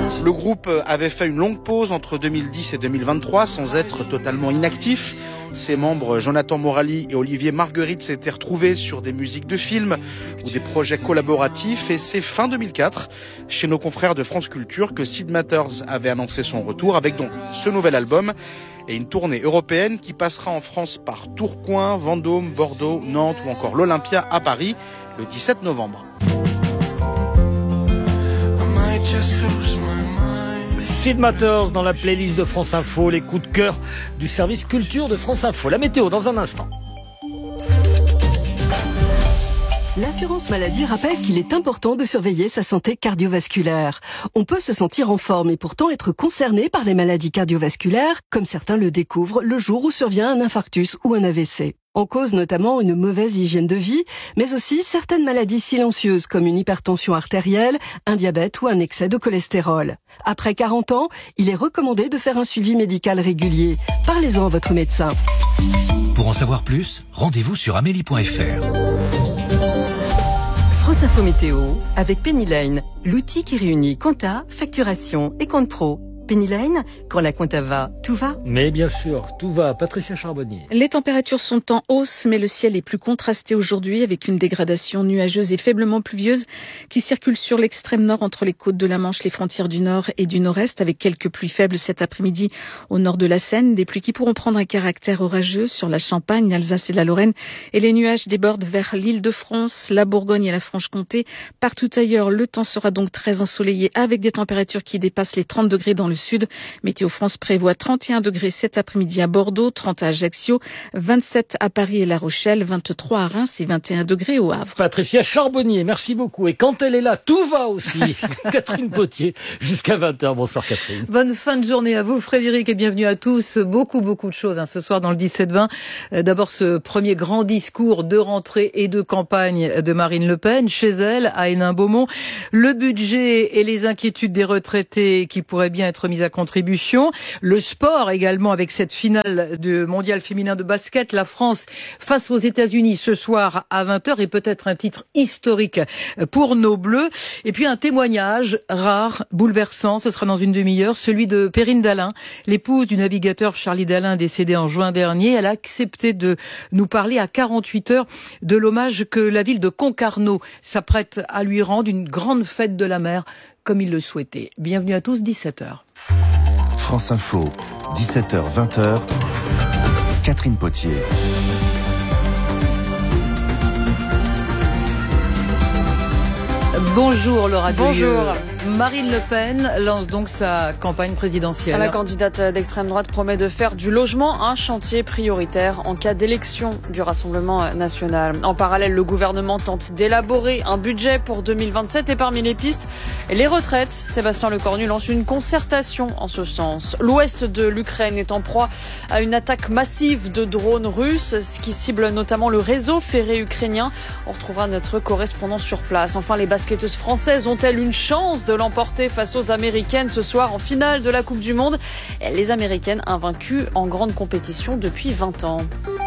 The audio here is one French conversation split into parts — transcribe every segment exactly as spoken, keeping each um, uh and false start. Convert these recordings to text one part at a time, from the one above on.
Le groupe avait fait une longue pause entre deux mille dix et deux mille vingt-trois sans être totalement inactif. Ses membres Jonathan Morali et Olivier Marguerite s'étaient retrouvés sur des musiques de films ou des projets collaboratifs et c'est fin deux mille quatre, chez nos confrères de France Culture, que Sid Matters avait annoncé son retour avec donc ce nouvel album et une tournée européenne qui passera en France par Tourcoing, Vendôme, Bordeaux, Nantes ou encore l'Olympia à Paris le dix-sept novembre. Sid Matters dans la playlist de France Info, les coups de cœur du service culture de France Info. La météo dans un instant. L'assurance maladie rappelle qu'il est important de surveiller sa santé cardiovasculaire. On peut se sentir en forme et pourtant être concerné par les maladies cardiovasculaires, comme certains le découvrent le jour où survient un infarctus ou un A V C. En cause notamment une mauvaise hygiène de vie, mais aussi certaines maladies silencieuses comme une hypertension artérielle, un diabète ou un excès de cholestérol. Après quarante ans, il est recommandé de faire un suivi médical régulier. Parlez-en à votre médecin. Pour en savoir plus, rendez-vous sur amélie point f r. France Info Météo avec Penny Lane, l'outil qui réunit compta, facturation et compte pro. Penny Lane, quand la compta va, tout va. Mais bien sûr, tout va. Patricia Charbonnier. Les températures sont en hausse, mais le ciel est plus contrasté aujourd'hui avec une dégradation nuageuse et faiblement pluvieuse qui circule sur l'extrême nord entre les côtes de la Manche, les frontières du nord et du nord-est, avec quelques pluies faibles cet après-midi au nord de la Seine. Des pluies qui pourront prendre un caractère orageux sur la Champagne, l'Alsace et la Lorraine. Et les nuages débordent vers l'Île-de-France, la Bourgogne et la Franche-Comté. Partout ailleurs, le temps sera donc très ensoleillé avec des températures qui dépassent les trente degrés dans le sud. Météo France prévoit trente et un degrés cet après-midi à Bordeaux, trente à Ajaccio, vingt-sept à Paris et La Rochelle, vingt-trois à Reims et vingt et un degrés au Havre. Patricia Charbonnier, merci beaucoup. Et quand elle est là, tout va aussi. Catherine Potier, jusqu'à vingt heures. Bonsoir Catherine. Bonne fin de journée à vous Frédéric et bienvenue à tous. Beaucoup, beaucoup de choses hein, ce soir dans le dix-sept vingt. Euh, d'abord ce premier grand discours de rentrée et de campagne de Marine Le Pen, chez elle, à Hénin-Beaumont. Le budget et les inquiétudes des retraités qui pourraient bien être mises à contribution. Le sport également avec cette finale du mondial féminin de basket. La France face aux États-Unis ce soir à vingt heures et peut-être un titre historique pour nos Bleus. Et puis un témoignage rare, bouleversant, ce sera dans une demi-heure, celui de Perrine Dallin, l'épouse du navigateur Charlie Dallin décédé en juin dernier. Elle a accepté de nous parler à quarante-huit heures de l'hommage que la ville de Concarneau s'apprête à lui rendre, une grande fête de la mer comme il le souhaitait. Bienvenue à tous, dix-sept heures. France Info, dix-sept heures vingt heures, Catherine Potier. Bonjour Laura Delieu. Bonjour. Marine Le Pen lance donc sa campagne présidentielle. La candidate d'extrême droite promet de faire du logement un chantier prioritaire en cas d'élection du Rassemblement national. En parallèle, le gouvernement tente d'élaborer un budget pour deux mille vingt-sept et parmi les pistes, les retraites. Sébastien Lecornu lance une concertation en ce sens. L'ouest de l'Ukraine est en proie à une attaque massive de drones russes, ce qui cible notamment le réseau ferré ukrainien. On retrouvera notre correspondant sur place. Enfin, les basketteuses françaises ont-elles une chance de l'emporter face aux Américaines ce soir en finale de la Coupe du Monde? Les Américaines invaincues en grande compétition depuis vingt ans.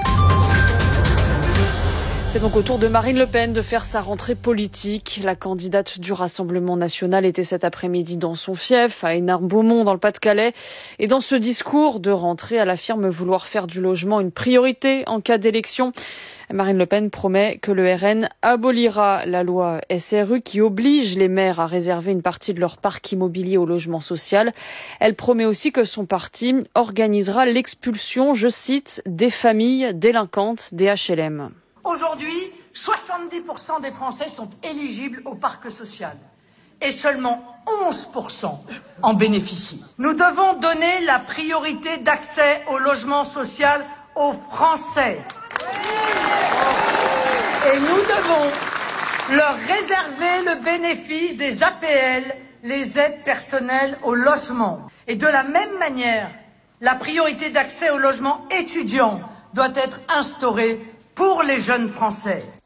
C'est donc au tour de Marine Le Pen de faire sa rentrée politique. La candidate du Rassemblement national était cet après-midi dans son fief, à Hénin-Beaumont, dans le Pas-de-Calais. Et dans ce discours de rentrée, elle affirme vouloir faire du logement une priorité en cas d'élection. Marine Le Pen promet que le R N abolira la loi S R U qui oblige les maires à réserver une partie de leur parc immobilier au logement social. Elle promet aussi que son parti organisera l'expulsion, je cite, des familles délinquantes des H L M. Aujourd'hui, soixante-dix pour cent des Français sont éligibles au parc social et seulement onze pour cent en bénéficient. Nous devons donner la priorité d'accès au logement social aux Français. Et nous devons leur réserver le bénéfice des A P L, les aides personnelles au logement. Et de la même manière, la priorité d'accès au logement étudiant doit être instaurée pour les jeunes Français.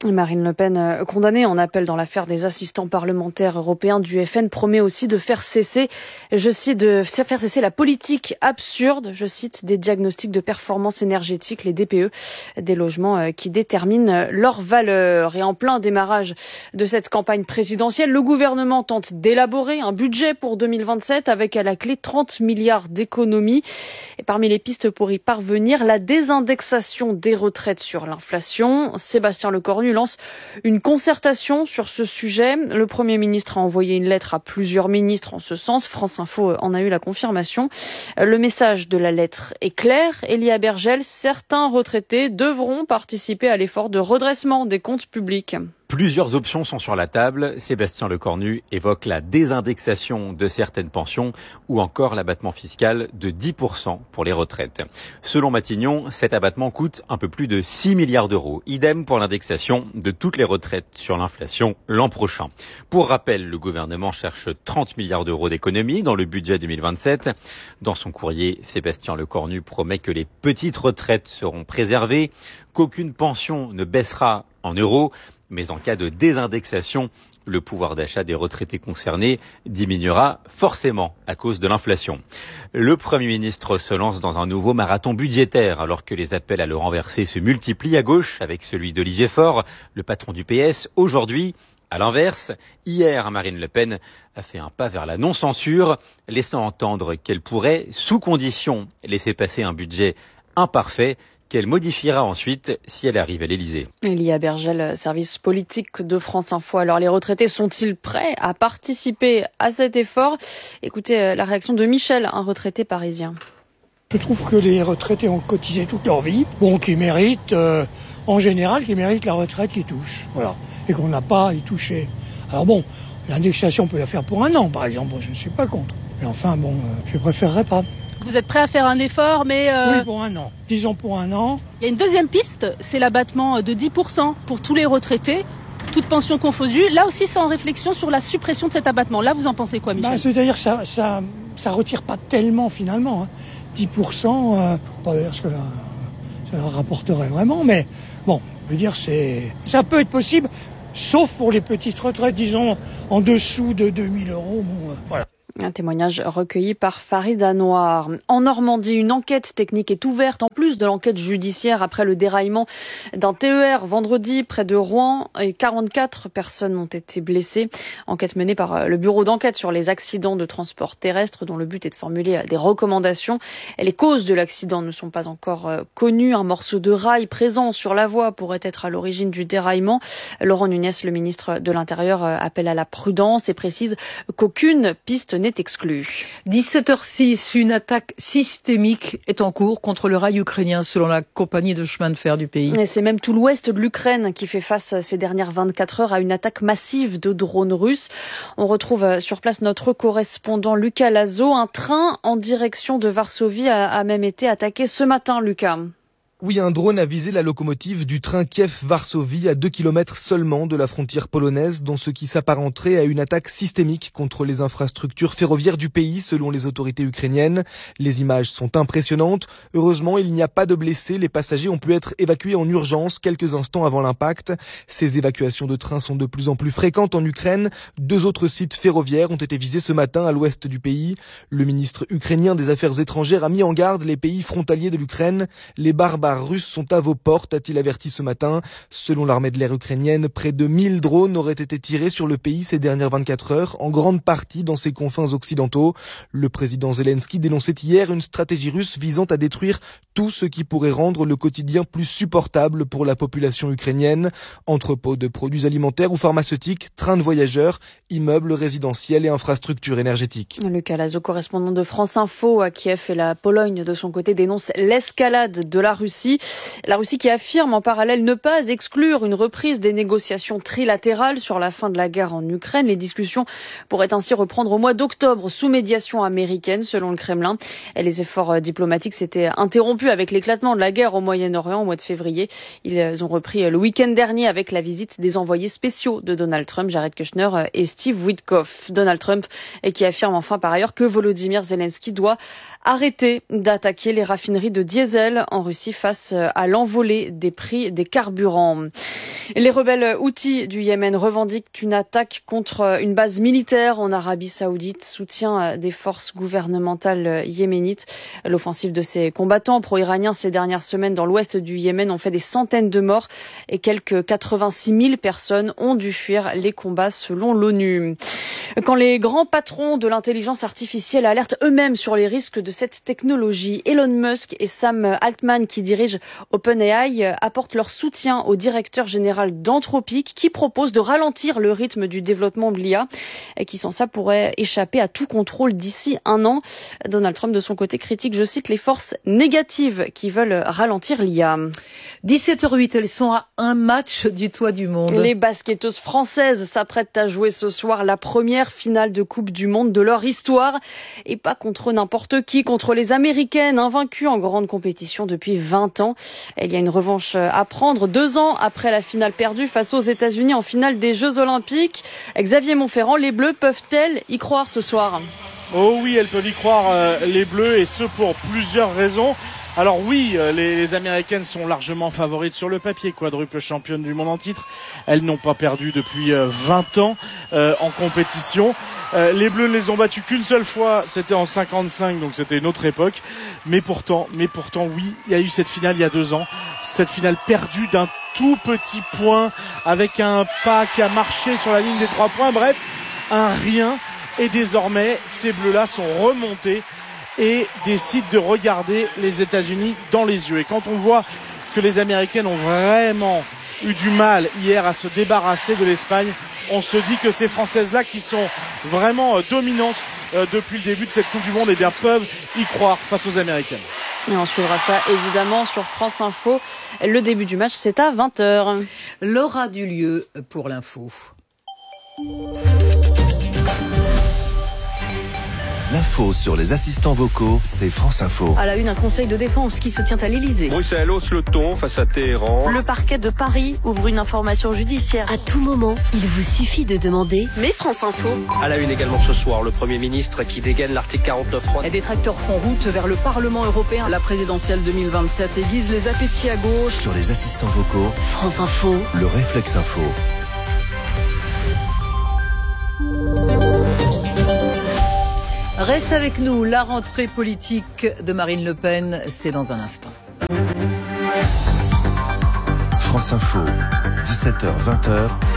Marine Le Pen, condamnée en appel dans l'affaire des assistants parlementaires européens du F N, promet aussi de faire cesser, je cite, de faire cesser la politique absurde, je cite, des diagnostics de performance énergétique, les D P E, des logements qui déterminent leur valeur. Et en plein démarrage de cette campagne présidentielle, le gouvernement tente d'élaborer un budget pour deux mille vingt-sept avec à la clé trente milliards d'économies. Et parmi les pistes pour y parvenir, la désindexation des retraites sur l'inflation. Sébastien Lecornu lance une concertation sur ce sujet. Le Premier ministre a envoyé une lettre à plusieurs ministres en ce sens. France Info en a eu la confirmation. Le message de la lettre est clair. Elia Bergel, certains retraités devront participer à l'effort de redressement des comptes publics. Plusieurs options sont sur la table. Sébastien Lecornu évoque la désindexation de certaines pensions ou encore l'abattement fiscal de dix pour cent pour les retraites. Selon Matignon, cet abattement coûte un peu plus de six milliards d'euros. Idem pour l'indexation de toutes les retraites sur l'inflation l'an prochain. Pour rappel, le gouvernement cherche trente milliards d'euros d'économies dans le budget deux mille vingt-sept. Dans son courrier, Sébastien Lecornu promet que les petites retraites seront préservées, qu'aucune pension ne baissera en euros. Mais en cas de désindexation, le pouvoir d'achat des retraités concernés diminuera forcément à cause de l'inflation. Le Premier ministre se lance dans un nouveau marathon budgétaire alors que les appels à le renverser se multiplient à gauche avec celui d'Olivier Faure, le patron du P S. Aujourd'hui, à l'inverse, hier, Marine Le Pen a fait un pas vers la non-censure, laissant entendre qu'elle pourrait, sous condition, laisser passer un budget imparfait qu'elle modifiera ensuite si elle arrive à l'Élysée. Elia Bergel, service politique de France Info. Alors les retraités sont-ils prêts à participer à cet effort? Écoutez la réaction de Michel, un retraité parisien. Je trouve que les retraités ont cotisé toute leur vie, bon, qui méritent, euh, en général, qui méritent la retraite qui touche, voilà, et qu'on n'a pas à y toucher. Alors bon, l'indexation on peut la faire pour un an, par exemple, je ne suis pas contre. Mais enfin, bon, euh, je préférerais pas. Vous êtes prêt à faire un effort, mais... Euh... Oui, pour un an. Disons pour un an. Il y a une deuxième piste, c'est l'abattement de dix pour cent pour tous les retraités, toutes pensions confondues. Là aussi, c'est en réflexion sur la suppression de cet abattement. Là, vous en pensez quoi, Michel? Bah, c'est-à-dire que ça, ça, ça retire pas tellement, finalement. Hein. dix pour cent, euh, pas d'ailleurs ce que là, ça leur rapporterait vraiment, mais bon, je veux dire, c'est, ça peut être possible, sauf pour les petites retraites, disons, en dessous de deux mille euros. Bon, euh, voilà. Un témoignage recueilli par Farida Noir. En Normandie, une enquête technique est ouverte en plus de l'enquête judiciaire après le déraillement d'un T E R vendredi près de Rouen et quarante-quatre personnes ont été blessées. Enquête menée par le bureau d'enquête sur les accidents de transport terrestre dont le but est de formuler des recommandations. Les causes de l'accident ne sont pas encore connues. Un morceau de rail présent sur la voie pourrait être à l'origine du déraillement. Laurent Nunez, le ministre de l'Intérieur, appelle à la prudence et précise qu'aucune piste n'est exclu. dix-sept heures six, une attaque systémique est en cours contre le rail ukrainien selon la compagnie de chemin de fer du pays. Et c'est même tout l'ouest de l'Ukraine qui fait face ces dernières vingt-quatre heures à une attaque massive de drones russes. On retrouve sur place notre correspondant Lucas Lazo. Un train en direction de Varsovie a, a même été attaqué ce matin, Lucas. Oui, un drone a visé la locomotive du train Kiev-Varsovie à deux kilomètres seulement de la frontière polonaise, dans ce qui s'apparenterait à une attaque systémique contre les infrastructures ferroviaires du pays, selon les autorités ukrainiennes. Les images sont impressionnantes. Heureusement, il n'y a pas de blessés. Les passagers ont pu être évacués en urgence quelques instants avant l'impact. Ces évacuations de trains sont de plus en plus fréquentes en Ukraine. Deux autres sites ferroviaires ont été visés ce matin à l'ouest du pays. Le ministre ukrainien des Affaires étrangères a mis en garde les pays frontaliers de l'Ukraine. Les barbares russes sont à vos portes, a-t-il averti ce matin. Selon l'armée de l'air ukrainienne, près de mille drones auraient été tirés sur le pays ces dernières vingt-quatre heures, en grande partie dans ses confins occidentaux. Le président Zelensky dénonçait hier une stratégie russe visant à détruire tout ce qui pourrait rendre le quotidien plus supportable pour la population ukrainienne. Entrepôts de produits alimentaires ou pharmaceutiques, trains de voyageurs, immeubles résidentiels et infrastructures énergétiques. Lucas Lazo, correspondant de France Info à Kiev, et la Pologne, de son côté, dénonce l'escalade de la Russie. La Russie qui affirme en parallèle ne pas exclure une reprise des négociations trilatérales sur la fin de la guerre en Ukraine. Les discussions pourraient ainsi reprendre au mois d'octobre sous médiation américaine, selon le Kremlin. Et les efforts diplomatiques s'étaient interrompus avec l'éclatement de la guerre au Moyen-Orient au mois de février. Ils ont repris le week-end dernier avec la visite des envoyés spéciaux de Donald Trump, Jared Kushner et Steve Witkoff. Donald Trump et qui affirme enfin par ailleurs que Volodymyr Zelensky doit arrêter d'attaquer les raffineries de diesel en Russie face face à l'envolée des prix des carburants. Les rebelles houthis du Yémen revendiquent une attaque contre une base militaire en Arabie Saoudite, soutien des forces gouvernementales yéménites. L'offensive de ces combattants pro-iraniens ces dernières semaines dans l'ouest du Yémen ont fait des centaines de morts et quelques quatre-vingt-six mille personnes ont dû fuir les combats selon l'ONU. Quand les grands patrons de l'intelligence artificielle alertent eux-mêmes sur les risques de cette technologie, Elon Musk et Sam Altman, qui dirigent OpenAI, apportent leur soutien au directeur général d'Anthropic, qui propose de ralentir le rythme du développement de l'I A et qui sans ça pourrait échapper à tout contrôle d'ici un an. Donald Trump, de son côté, critique, je cite, les forces négatives qui veulent ralentir l'I A. dix-sept heures huit, elles sont à un match du toit du monde. Les basketteuses françaises s'apprêtent à jouer ce soir la première finale de Coupe du Monde de leur histoire. Et pas contre n'importe qui, contre les Américaines, invaincues en grande compétition depuis vingt ans. Il y a une revanche à prendre deux ans après la finale perdue face aux États-Unis en finale des Jeux Olympiques. Xavier Montferrand, les Bleus peuvent-elles y croire ce soir ? Oh oui, elles peuvent y croire, euh, les Bleus, et ce pour plusieurs raisons. Alors oui, euh, les, les Américaines sont largement favorites sur le papier, quadruple championne du monde en titre. Elles n'ont pas perdu depuis euh, vingt ans euh, en compétition. Euh, les Bleus ne les ont battues qu'une seule fois, c'était en cinquante-cinq, donc c'était une autre époque. Mais pourtant, mais pourtant, oui, il y a eu cette finale il y a deux ans. Cette finale perdue d'un tout petit point, avec un pas qui a marché sur la ligne des trois points. Bref, un rien. Et désormais, ces Bleus-là sont remontés et décident de regarder les États-Unis dans les yeux. Et quand on voit que les Américaines ont vraiment eu du mal hier à se débarrasser de l'Espagne, on se dit que ces Françaises-là, qui sont vraiment dominantes depuis le début de cette Coupe du Monde, eh bien, peuvent y croire face aux Américaines. Et on suivra ça évidemment sur France Info. Le début du match, c'est à vingt heures. Laura Dulieu pour l'info. L'info sur les assistants vocaux, c'est France Info. À la une, un conseil de défense qui se tient à l'Elysée. Bruxelles hausse le ton face à Téhéran. Le parquet de Paris ouvre une information judiciaire. À tout moment, il vous suffit de demander. Mais France Info. À la une également ce soir, le Premier ministre qui dégaine l'article quarante-neuf trois. Les détracteurs font route vers le Parlement européen. La présidentielle deux mille vingt-sept aiguise les appétits à gauche. Sur les assistants vocaux, France Info. Le réflexe info. Reste avec nous, la rentrée politique de Marine Le Pen, c'est dans un instant. France Info, dix-sept heures vingt.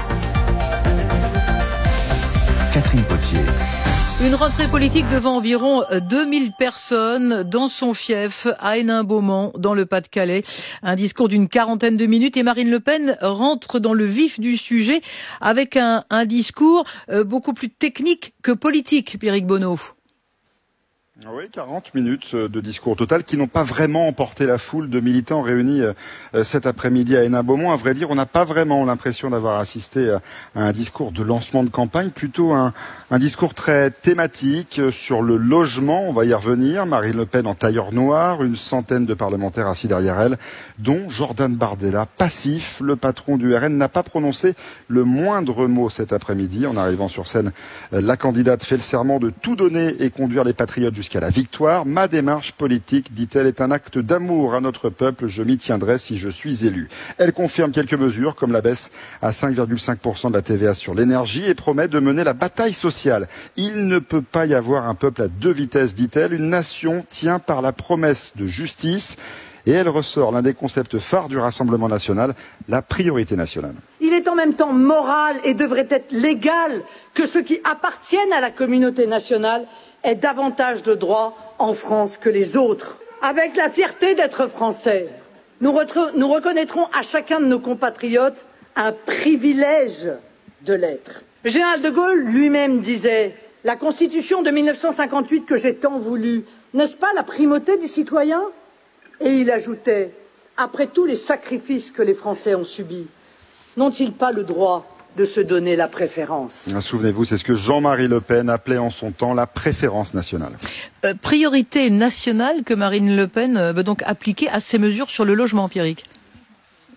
Catherine Potier. Une rentrée politique devant environ deux mille personnes dans son fief à Hénin-Beaumont, dans le Pas-de-Calais. Un discours d'une quarantaine de minutes et Marine Le Pen rentre dans le vif du sujet avec un, un discours beaucoup plus technique que politique, Pierrick Bonneau. Oui, quarante minutes de discours total qui n'ont pas vraiment emporté la foule de militants réunis cet après-midi à Hénin-Beaumont. À vrai dire, on n'a pas vraiment l'impression d'avoir assisté à un discours de lancement de campagne, plutôt un, un discours très thématique sur le logement. On va y revenir. Marine Le Pen en tailleur noir, une centaine de parlementaires assis derrière elle, dont Jordan Bardella, passif. Le patron du R N n'a pas prononcé le moindre mot cet après-midi. En arrivant sur scène, la candidate fait le serment de tout donner et conduire les patriotes jusqu'à Jusqu'à la victoire. Ma démarche politique, dit-elle, est un acte d'amour à notre peuple. Je m'y tiendrai si je suis élue. Elle confirme quelques mesures, comme la baisse à cinq virgule cinq pour cent de la T V A sur l'énergie, et promet de mener la bataille sociale. Il ne peut pas y avoir un peuple à deux vitesses, dit-elle. Une nation tient par la promesse de justice. Et elle ressort l'un des concepts phares du Rassemblement national, la priorité nationale. Il est en même temps moral et devrait être légal que ceux qui appartiennent à la communauté nationale aient davantage de droits en France que les autres. Avec la fierté d'être français, nous, nous reconnaîtrons à chacun de nos compatriotes un privilège de l'être. Le général de Gaulle lui-même disait « La Constitution de mille neuf cent cinquante-huit que j'ai tant voulu, n'est-ce pas la primauté du citoyen ?» Et il ajoutait « Après tous les sacrifices que les Français ont subis, n'ont-ils pas le droit de se donner la préférence ?» Souvenez-vous, c'est ce que Jean-Marie Le Pen appelait en son temps la préférence nationale. Euh, priorité nationale que Marine Le Pen veut donc appliquer à ces mesures sur le logement, Pierrick.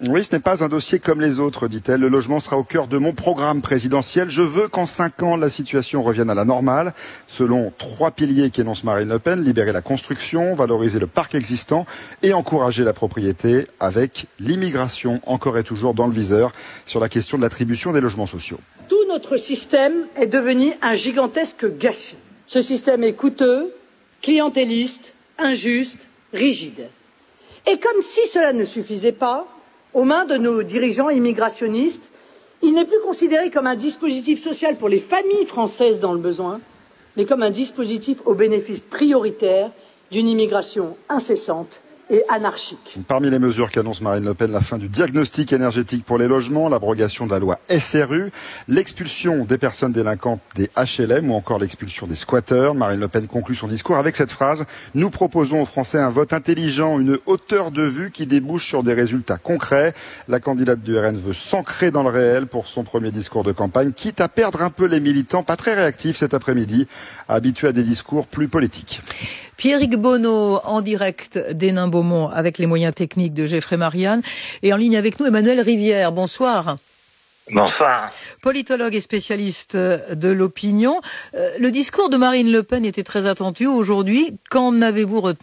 Oui, ce n'est pas un dossier comme les autres, dit-elle. Le logement sera au cœur de mon programme présidentiel. Je veux qu'en cinq ans, la situation revienne à la normale. Selon trois piliers qu'énonce Marine Le Pen, libérer la construction, valoriser le parc existant et encourager la propriété avec l'immigration, encore et toujours dans le viseur, sur la question de l'attribution des logements sociaux. Tout notre système est devenu un gigantesque gâchis. Ce système est coûteux, clientéliste, injuste, rigide. Et comme si cela ne suffisait pas, aux mains de nos dirigeants immigrationnistes, il n'est plus considéré comme un dispositif social pour les familles françaises dans le besoin, mais comme un dispositif au bénéfice prioritaire d'une immigration incessante et anarchique. Parmi les mesures qu'annonce Marine Le Pen, la fin du diagnostic énergétique pour les logements, l'abrogation de la loi S R U, l'expulsion des personnes délinquantes des H L M ou encore l'expulsion des squatteurs. Marine Le Pen conclut son discours avec cette phrase: « Nous proposons aux Français un vote intelligent, une hauteur de vue qui débouche sur des résultats concrets. » La candidate du R N veut s'ancrer dans le réel pour son premier discours de campagne, quitte à perdre un peu les militants, pas très réactifs cet après-midi, habitués à des discours plus politiques. Pierrick Bonneau en direct d'Hénin-Beaumont avec les moyens techniques de Geoffrey Marianne. Et en ligne avec nous, Emmanuel Rivière. Bonsoir. Bonsoir. Politologue et spécialiste de l'opinion. Le discours de Marine Le Pen était très attendu aujourd'hui. Qu'en avez-vous retenu ?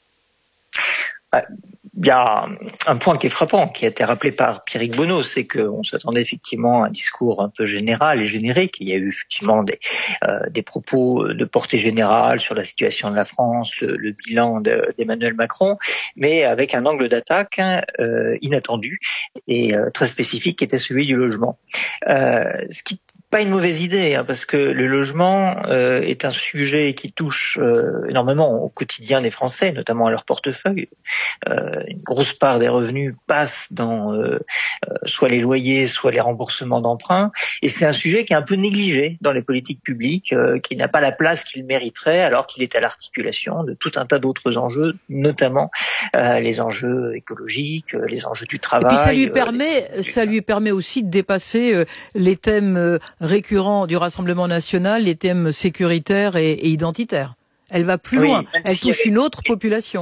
Il y a un point qui est frappant, qui a été rappelé par Pierrick Bonneau, c'est qu'on s'attendait effectivement à un discours un peu général et générique. Il y a eu effectivement des, euh, des propos de portée générale sur la situation de la France, le, le bilan de, d'Emmanuel Macron, mais avec un angle d'attaque euh, inattendu et euh, très spécifique, qui était celui du logement. Euh, ce qui Pas une mauvaise idée, hein, parce que le logement euh, est un sujet qui touche euh, énormément au quotidien des Français, notamment à leur portefeuille. Euh, une grosse part des revenus passe dans euh, euh, soit les loyers, soit les remboursements d'emprunts, et c'est un sujet qui est un peu négligé dans les politiques publiques, euh, qui n'a pas la place qu'il mériterait, alors qu'il est à l'articulation de tout un tas d'autres enjeux, notamment euh, les enjeux écologiques, euh, les enjeux du travail. Et puis ça lui euh, permet, les... ça lui permet aussi de dépasser euh, les thèmes euh, récurrents du Rassemblement national, les thèmes sécuritaires et, et identitaires. Elle va plus oui, loin, elle si touche elle... une autre population.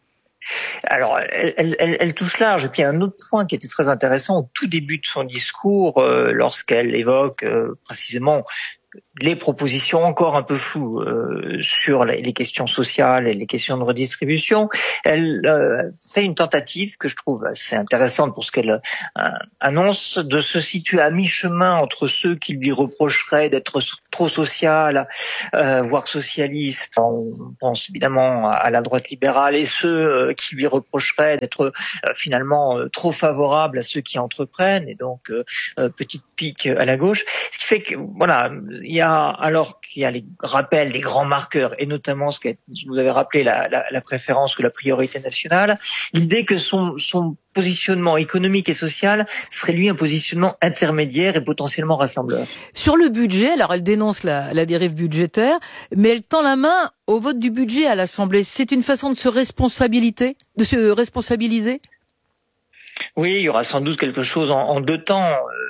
Alors, elle, elle, elle touche large. Et puis, il y a un autre point qui était très intéressant au tout début de son discours, euh, lorsqu'elle évoque euh, précisément les propositions encore un peu floues euh, sur les, les questions sociales et les questions de redistribution. Elle euh, fait une tentative que je trouve assez intéressante pour ce qu'elle euh, annonce, de se situer à mi-chemin entre ceux qui lui reprocheraient d'être trop social, euh, voire socialiste. On pense évidemment à la droite libérale, et ceux euh, qui lui reprocheraient d'être euh, finalement euh, trop favorable à ceux qui entreprennent, et donc euh, euh, petite pique à la gauche. Ce qui fait que, voilà, il y a, alors qu'il y a les rappels des grands marqueurs, et notamment ce que vous avez rappelé, la, la, la préférence ou la priorité nationale, l'idée que son, son positionnement économique et social serait lui un positionnement intermédiaire et potentiellement rassembleur. Sur le budget, alors elle dénonce la, la dérive budgétaire, mais elle tend la main au vote du budget à l'Assemblée. C'est une façon de se responsabiliser, de se responsabiliser ? Oui, il y aura sans doute quelque chose en, en deux temps.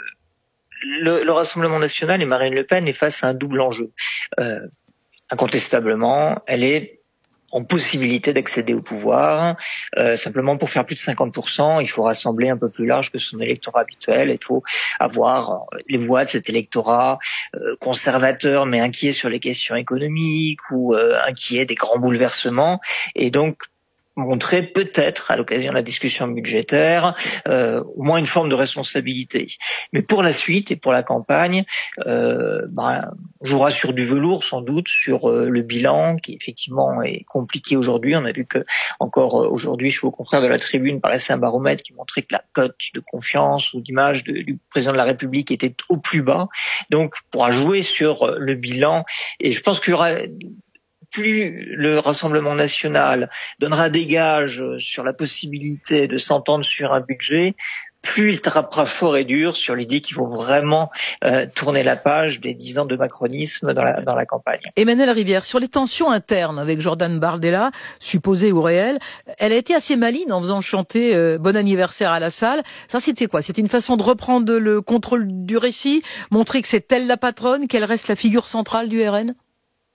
Le, le Rassemblement national et Marine Le Pen est face à un double enjeu. Euh, incontestablement, elle est en possibilité d'accéder au pouvoir. Euh, simplement, pour faire plus de cinquante pour cent, il faut rassembler un peu plus large que son électorat habituel. Il faut avoir les voix de cet électorat euh, conservateur, mais inquiet sur les questions économiques ou euh, inquiet des grands bouleversements. Et donc, montrer peut-être, à l'occasion de la discussion budgétaire, euh, au moins une forme de responsabilité. Mais pour la suite et pour la campagne, euh, ben, on jouera sur du velours sans doute, sur euh, le bilan qui effectivement est compliqué aujourd'hui. On a vu que encore euh, aujourd'hui, je suis au confrère de la Tribune, paraissait un baromètre qui montrait que la cote de confiance ou d'image de, du président de la République était au plus bas. Donc, on pourra jouer sur euh, le bilan, et je pense qu'il y aura... Plus le Rassemblement national donnera des gages sur la possibilité de s'entendre sur un budget, plus il tapera fort et dur sur l'idée qu'il faut vraiment euh, tourner la page des dix ans de macronisme dans la, dans la campagne. Emmanuel Rivière, sur les tensions internes avec Jordan Bardella, supposées ou réelles, elle a été assez maligne en faisant chanter euh, Bon anniversaire à la salle. Ça, c'était quoi ? C'était une façon de reprendre le contrôle du récit, montrer que c'est elle la patronne, qu'elle reste la figure centrale du R N ?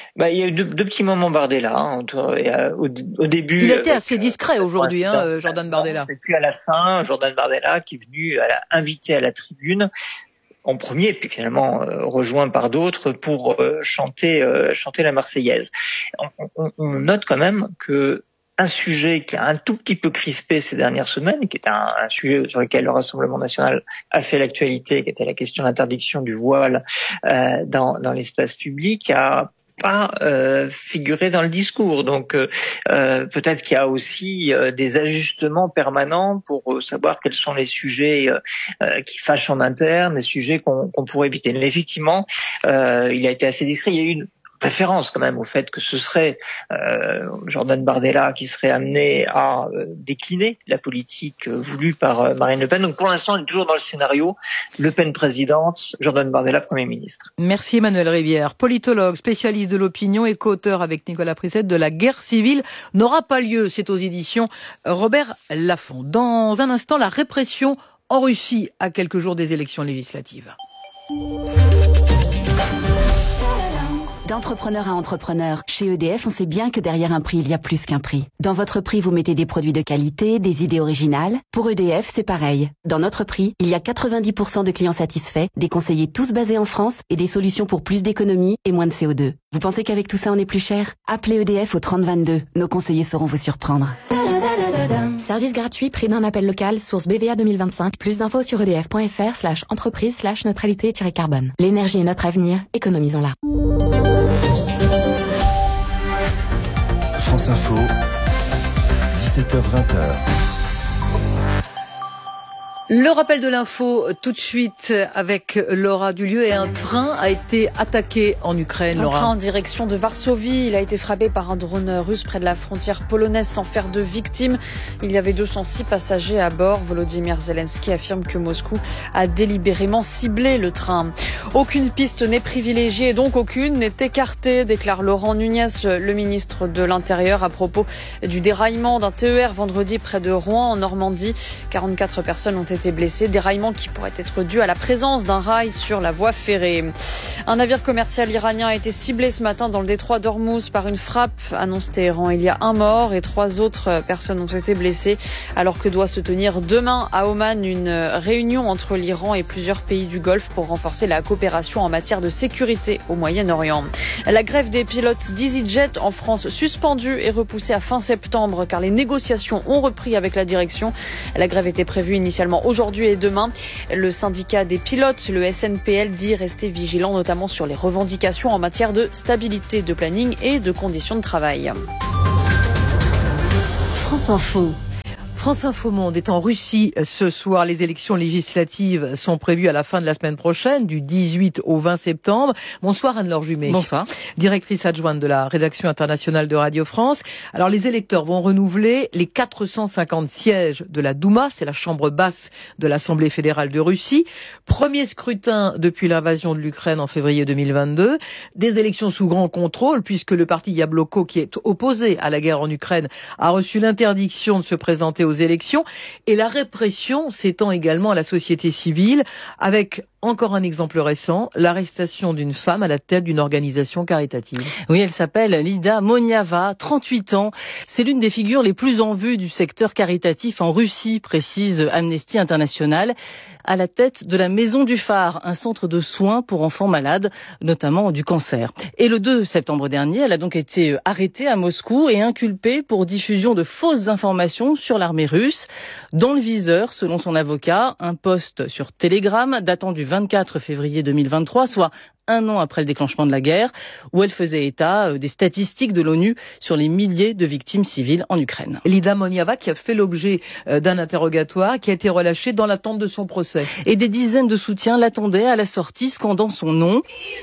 Bah, il y a eu deux, deux petits moments Bardella. Hein, au, au début, il était assez discret aujourd'hui, hein, Jordan Bardella. C'est puis à la fin, Jordan Bardella qui est venu à la, invité à la tribune en premier, puis finalement euh, rejoint par d'autres pour euh, chanter euh, chanter la Marseillaise. On, on, on note quand même que un sujet qui a un tout petit peu crispé ces dernières semaines, qui est un, un sujet sur lequel le Rassemblement national a fait l'actualité, qui était la question de l'interdiction du voile euh, dans, dans l'espace public, a pas euh, figuré dans le discours. Donc euh, peut-être qu'il y a aussi euh, des ajustements permanents pour euh, savoir quels sont les sujets euh, qui fâchent en interne, les sujets qu'on, qu'on pourrait éviter. Mais effectivement, euh, il a été assez discret. Il y a eu une référence quand même au fait que ce serait euh, Jordan Bardella qui serait amené à euh, décliner la politique euh, voulue par euh, Marine Le Pen. Donc pour l'instant, on est toujours dans le scénario Le Pen présidente, Jordan Bardella Premier ministre. Merci Emmanuel Rivière, politologue, spécialiste de l'opinion et co-auteur avec Nicolas Prissette de La guerre civile n'aura pas lieu. C'est aux éditions Robert Laffont. Dans un instant, la répression en Russie à quelques jours des élections législatives. D'entrepreneur à entrepreneur, chez E D F, on sait bien que derrière un prix, il y a plus qu'un prix. Dans votre prix, vous mettez des produits de qualité, des idées originales. Pour E D F, c'est pareil. Dans notre prix, il y a quatre-vingt-dix pour cent de clients satisfaits, des conseillers tous basés en France et des solutions pour plus d'économie et moins de C O deux. Vous pensez qu'avec tout ça, on est plus cher? Appelez E D F au trente vingt-deux. Nos conseillers sauront vous surprendre. Service gratuit, prix d'un appel local, source B V A deux mille vingt-cinq. Plus d'infos sur edf.fr slash entreprise slash neutralité-carbone. L'énergie est notre avenir, économisons-la. France Info, dix-sept heures vingt. Le rappel de l'info tout de suite avec Laura Dulieu. Et un train a été attaqué en Ukraine. Un Laura. train en direction de Varsovie. Il a été frappé par un drone russe près de la frontière polonaise sans faire de victimes. Il y avait deux cent six passagers à bord. Volodymyr Zelensky affirme que Moscou a délibérément ciblé le train. Aucune piste n'est privilégiée, donc aucune n'est écartée, déclare Laurent Nunez, le ministre de l'Intérieur, à propos du déraillement d'un T E R vendredi près de Rouen en Normandie. quarante-quatre personnes ont été blessés, déraillement qui pourrait être dû à la présence d'un rail sur la voie ferrée. Un navire commercial iranien a été ciblé ce matin dans le détroit d'Ormuz par une frappe, annonce Téhéran. Il y a un mort et trois autres personnes ont été blessées, alors que doit se tenir demain à Oman une réunion entre l'Iran et plusieurs pays du Golfe pour renforcer la coopération en matière de sécurité au Moyen-Orient. La grève des pilotes d'EasyJet en France suspendue et repoussée à fin septembre car les négociations ont repris avec la direction. La grève était prévue initialement aujourd'hui et demain. Le syndicat des pilotes, le S N P L, dit rester vigilant notamment sur les revendications en matière de stabilité de planning et de conditions de travail. France Info. France Info Monde est en Russie ce soir. Les élections législatives sont prévues à la fin de la semaine prochaine, du dix-huit au vingt septembre. Bonsoir Anne-Laure Jumet. Bonsoir. Directrice adjointe de la rédaction internationale de Radio France. Alors les électeurs vont renouveler les quatre cent cinquante sièges de la Douma, c'est la chambre basse de l'Assemblée fédérale de Russie. Premier scrutin depuis l'invasion de l'Ukraine en février deux mille vingt-deux. Des élections sous grand contrôle puisque le parti Yabloko, qui est opposé à la guerre en Ukraine, a reçu l'interdiction de se présenter aux élections, et la répression s'étend également à la société civile, avec encore un exemple récent, l'arrestation d'une femme à la tête d'une organisation caritative. Oui, elle s'appelle Lida Moniava, trente-huit ans. C'est l'une des figures les plus en vue du secteur caritatif en Russie, précise Amnesty International, à la tête de la Maison du Phare, un centre de soins pour enfants malades, notamment du cancer. Et le deux septembre dernier, elle a donc été arrêtée à Moscou et inculpée pour diffusion de fausses informations sur l'armée russe. Dans le viseur, selon son avocat, un post sur Telegram datant du vingt-quatre février deux mille vingt-trois, soit un an après le déclenchement de la guerre, où elle faisait état des statistiques de l'ONU sur les milliers de victimes civiles en Ukraine. Lida Moniava qui a fait l'objet d'un interrogatoire, qui a été relâchée dans l'attente de son procès. Et des dizaines de soutiens l'attendaient à la sortie, scandant son nom.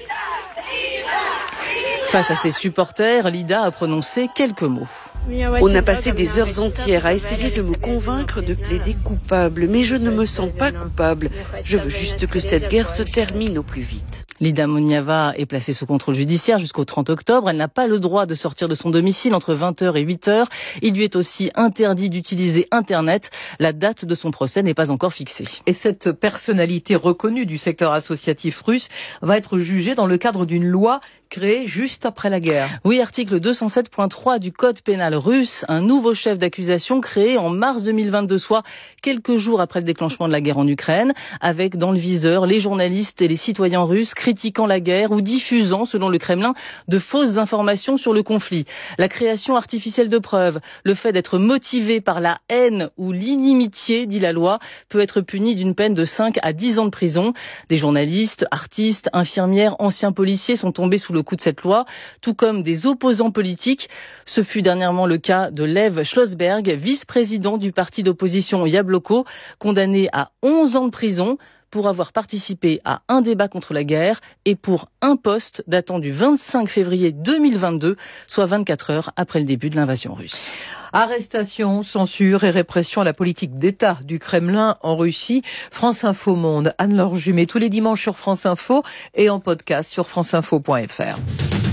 Face à ses supporters, Lida a prononcé quelques mots. On a passé des heures entières à essayer de me convaincre de plaider coupable, mais je ne me sens pas coupable. Je veux juste que cette guerre se termine au plus vite. Lida Moniava est placée sous contrôle judiciaire jusqu'au trente octobre. Elle n'a pas le droit de sortir de son domicile entre vingt heures et huit heures. Il lui est aussi interdit d'utiliser Internet. La date de son procès n'est pas encore fixée. Et cette personnalité reconnue du secteur associatif russe va être jugée dans le cadre d'une loi créée juste après la guerre. Oui, article deux cent sept point trois du code pénal russe, un nouveau chef d'accusation créé en mars deux mille vingt-deux, soit quelques jours après le déclenchement de la guerre en Ukraine, avec dans le viseur les journalistes et les citoyens russes critiquant la guerre ou diffusant, selon le Kremlin, de fausses informations sur le conflit. La création artificielle de preuves, le fait d'être motivé par la haine ou l'inimitié, dit la loi, peut être puni d'une peine de cinq à dix ans de prison. Des journalistes, artistes, infirmières, anciens policiers sont tombés sous le coup de cette loi, tout comme des opposants politiques. Ce fut dernièrement le cas de Lev Schlossberg, vice-président du parti d'opposition Yabloko, condamné à onze ans de prison pour avoir participé à un débat contre la guerre et pour un poste datant du vingt-cinq février deux mille vingt-deux, soit vingt-quatre heures après le début de l'invasion russe. Arrestation, censure et répression à la politique d'État du Kremlin en Russie. France Info Monde, Anne-Laure Jumet, tous les dimanches sur France Info et en podcast sur franceinfo point f r.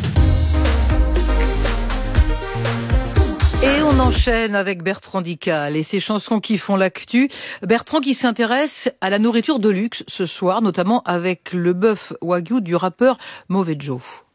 Et on enchaîne avec Bertrand Dical et ses chansons qui font l'actu. Bertrand qui s'intéresse à la nourriture de luxe ce soir, notamment avec le bœuf wagyu du rappeur Mauvais Joe.